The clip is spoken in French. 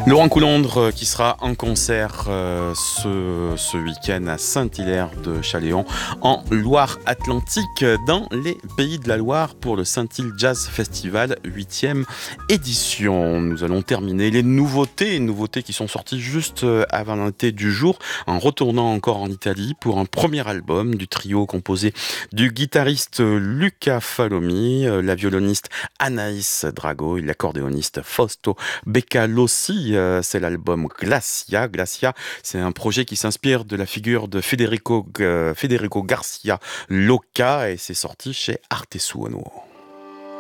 Laurent Coulondre qui sera en concert ce week-end à Saint-Hilaire de Chaléon en Loire-Atlantique dans les Pays de la Loire pour le Saint-Hilaire Jazz Festival 8e édition. Nous allons terminer les nouveautés qui sont sorties juste avant l'été du jour en retournant encore en Italie pour un premier album du trio composé du guitariste Luca Falomi, la violoniste Anaïs Drago et l'accordéoniste Fausto Beccalossi. C'est l'album Glacia. Glacia, c'est un projet qui s'inspire de la figure de Federico Garcia Lorca et c'est sorti chez Artesuono.